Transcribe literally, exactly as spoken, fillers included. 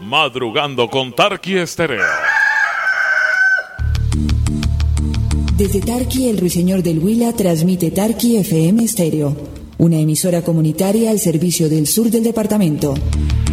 Madrugando con Tarqui Estéreo. Desde Tarqui, el Ruiseñor del Huila transmite Tarqui F M Estéreo, una emisora comunitaria al servicio del sur del departamento.